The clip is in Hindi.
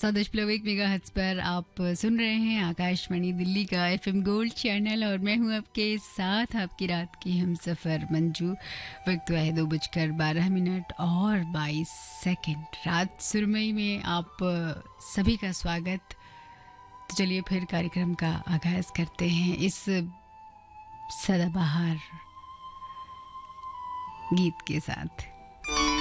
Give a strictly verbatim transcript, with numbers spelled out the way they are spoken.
सौ दशमलव एक मेगा हट्स पर आप सुन रहे हैं आकाशवाणी दिल्ली का एफएम गोल्ड चैनल और मैं हूं आपके साथ आपकी रात की हम सफ़र मंजू। वक्त हुआ है दो बजकर बारह मिनट और बाईस सेकंड। रात सुरमई में आप सभी का स्वागत। तो चलिए फिर कार्यक्रम का आगाज करते हैं इस सदाबहार गीत के साथ।